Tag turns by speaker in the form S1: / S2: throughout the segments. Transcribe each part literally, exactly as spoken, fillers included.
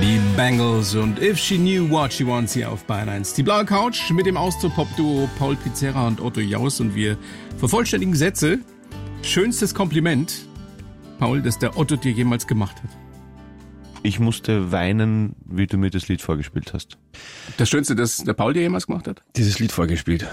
S1: Die Bangles und If She Knew What She Wants hier auf Bayern eins. Die blaue Couch mit dem Austro-Pop-Duo Paul Pizzerra und Otto Jaus und wir vervollständigen Sätze. Schönstes Kompliment, Paul, das der Otto dir jemals gemacht hat.
S2: Ich musste weinen, wie du mir das Lied vorgespielt hast.
S1: Das Schönste, das der Paul dir jemals gemacht hat?
S3: Dieses Lied vorgespielt.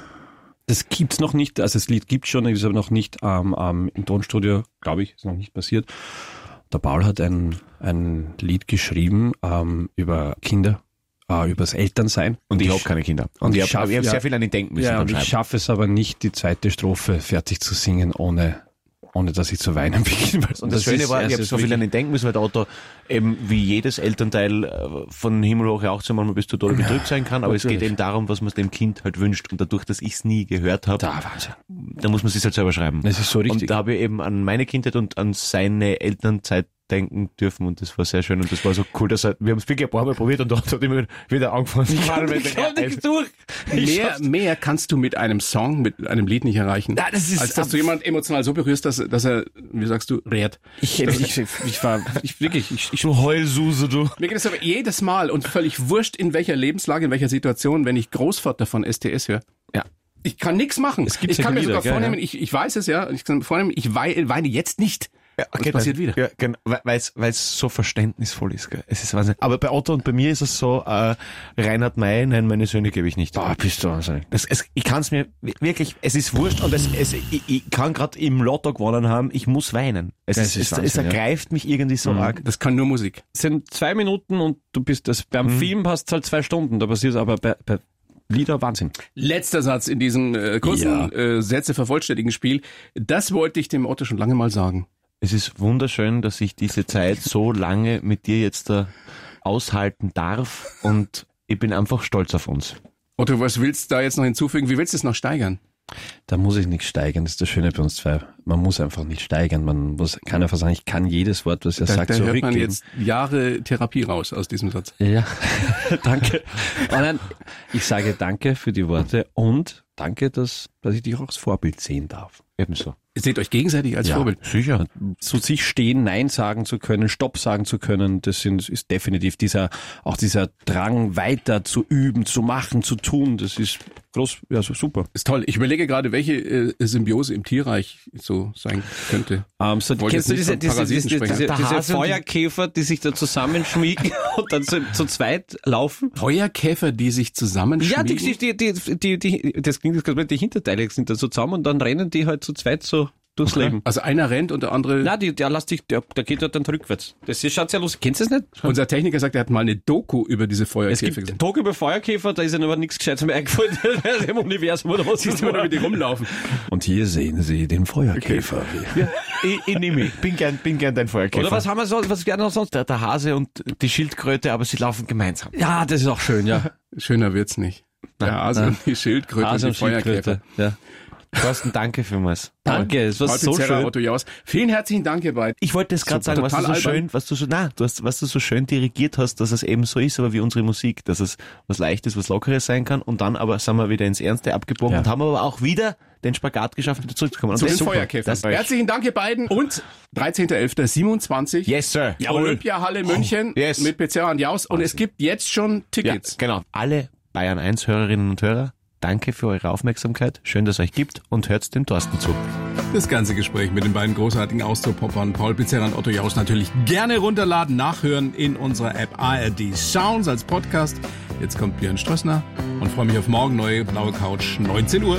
S3: Das gibt's noch nicht, also das Lied gibt's schon, ist aber noch nicht ähm, ähm, im Tonstudio, glaube ich, ist noch nicht passiert. Der Paul hat ein, ein Lied geschrieben ähm, über Kinder, äh, über das Elternsein.
S2: Und ich habe keine Kinder. Und, und ich habe hab ja, sehr viel an ihn denken müssen.
S3: Ja, und ich schaffe es aber nicht, die zweite Strophe fertig zu singen, ohne ohne dass ich zu weinen beginne.
S2: Und das, das Schöne ist, war, ich habe so viel an ihn denken müssen, weil der Otto eben wie jedes Elternteil von Himmel hoch auch so manchmal bis zu doll bedrückt sein kann, aber natürlich. Es geht eben darum, was man dem Kind halt wünscht. Und dadurch, dass ich es nie gehört habe,
S3: da, Wahnsinn.
S2: da muss man sich halt selber schreiben.
S3: Das ist so richtig.
S2: Und da habe ich eben an meine Kindheit und an seine Elternzeit denken dürfen und das war sehr schön und das war so cool, dass er, wir haben es wirklich ein paar Mal probiert und dort hat immer wieder angefangen. Ich kann nicht durch.
S1: Mehr, mehr kannst du mit einem Song, mit einem Lied nicht erreichen,
S3: ja, das ist,
S1: als dass du jemand emotional so berührst, dass, dass er, wie sagst du, rät.
S3: Ich, ich, ich, ich war, ich wirklich, ich, ich
S2: so Heulsuse, du.
S1: Mir geht es aber jedes Mal und völlig wurscht, in welcher Lebenslage, in welcher Situation, wenn ich Großvater von S T S höre.
S2: Ja.
S1: Ich kann nichts machen.
S3: Es gibt
S1: ich kann mir
S3: Lieder,
S1: sogar
S3: gell,
S1: vornehmen,
S3: ja.
S1: ich, ich weiß es ja, ich kann mir vornehmen, ich weine jetzt nicht.
S2: Ja,
S1: und
S2: okay,
S1: es passiert wieder.
S2: Ja, genau, weil es so verständnisvoll ist. Gell. Es ist Wahnsinn. Aber bei Otto und bei mir ist es so, äh, Reinhard May, nein, meine Söhne gebe ich nicht.
S3: Boah, bist du wahnsinnig.
S2: Das, es, ich kann es mir wirklich, es ist wurscht und es, es, ich, ich kann gerade im Lotto gewonnen haben, ich muss weinen. Es,
S3: das
S2: ist,
S3: ist
S2: es, es ergreift ja. mich irgendwie so
S1: mhm.
S2: arg.
S1: Das kann nur Musik.
S3: Es sind zwei Minuten und du bist das, beim mhm. Film hast du halt zwei Stunden, da passiert aber bei, bei Lieder Wahnsinn.
S1: Letzter Satz in diesem äh, kurzen ja. äh, Sätze vervollständigen Spiel. Das wollte ich dem Otto schon lange mal sagen.
S2: Es ist wunderschön, dass ich diese Zeit so lange mit dir jetzt da aushalten darf und ich bin einfach stolz auf uns.
S1: Otto, was willst du da jetzt noch hinzufügen? Wie willst du es noch steigern?
S3: Da muss ich nicht steigern, das ist das Schöne bei uns zwei. Man muss einfach nicht steigern, man muss, kann einfach sagen, ich kann jedes Wort, was er
S1: da,
S3: sagt,
S1: da
S3: so
S1: hört
S3: rückgeben.
S1: man jetzt Jahre Therapie raus aus diesem Satz.
S3: Ja, danke. Und dann, ich sage danke für die Worte und danke, dass, dass ich dich auch als Vorbild sehen darf.
S2: Ebenso.
S1: Ihr seht euch gegenseitig als
S3: ja,
S1: Vorbild.
S3: Sicher. Zu sich stehen, Nein sagen zu können, Stopp sagen zu können, das sind, ist definitiv dieser, auch dieser Drang weiter zu üben, zu machen, zu tun, das ist groß, ja, so super.
S1: Ist toll. Ich überlege gerade, welche äh, Symbiose im Tierreich so sein könnte.
S3: Um, so, kennst du diese, diese, diese, diese, diese, diese Feuerkäfer, die sich da zusammenschmiegen und dann zu, zu zweit laufen?
S1: Feuerkäfer, die sich zusammenschmiegen?
S3: Ja, die, die, die, die, die, das klingt gerade, die Hinterteile sind da so zusammen und dann rennen die halt zu zweit so durchs
S1: okay.
S3: Leben.
S1: Also einer rennt und der andere...
S3: Nein, die, der lässt sich, der, der geht halt dann rückwärts. Das ist, schaut sehr lustig. Kennst du das nicht?
S1: Unser Techniker sagt, er hat mal eine Doku über diese Feuerkäfer
S3: es gibt
S1: gesehen.
S3: Doku über Feuerkäfer, da ist ihm aber nichts Gescheites mehr eingefallen im Universum oder was.
S1: Siehst du mal, wie die rumlaufen.
S3: Und hier sehen Sie den Feuerkäfer.
S2: Okay. Ja, ich, ich nehme mich. Bin gern, bin gern dein Feuerkäfer.
S3: Oder was haben wir so, was werden noch sonst?
S2: Der, der Hase und die Schildkröte, aber sie laufen gemeinsam.
S3: Ja, das ist auch schön, ja.
S1: Schöner wird's nicht. Der Hase
S3: Nein.
S1: und die Schildkröte
S3: Hase
S1: und die Feuerkäfer.
S3: Ja.
S2: Thorsten, danke vielmals.
S3: Danke, es war
S1: Paul
S3: so
S1: Pizzerra,
S3: schön.
S1: Otto Jaus. Vielen herzlichen Dank, ihr beiden.
S2: Ich wollte es gerade sagen, was du so schön, was du so, na, du hast, was du so schön dirigiert hast, dass es eben so ist, aber wie unsere Musik, dass es was Leichtes, was Lockeres sein kann und dann aber sind wir wieder ins Ernste abgebogen
S3: ja.
S2: und haben aber auch wieder den Spagat geschafft, wieder zurückzukommen. Und
S1: Zu
S2: das
S1: den Feuerkäfern. Herzlichen Dank, ihr beiden. Und dreizehnter elfter siebenundzwanzig.
S2: Yes, sir.
S1: Olympiahalle München
S2: oh, yes.
S1: mit Pizzerra und Jaus. Und Wahnsinn. Es gibt jetzt schon Tickets.
S2: Ja, genau. Alle Bayern eins Hörerinnen und Hörer, danke für eure Aufmerksamkeit. Schön, dass es euch gibt und hört dem Thorsten zu.
S1: Das ganze Gespräch mit den beiden großartigen Austro-Poppern Paul Pizzerra und Otto Jaus natürlich gerne runterladen, nachhören in unserer App A R D Sounds als Podcast. Jetzt kommt Björn Strössner und freue mich auf morgen, neue blaue Couch, neunzehn Uhr.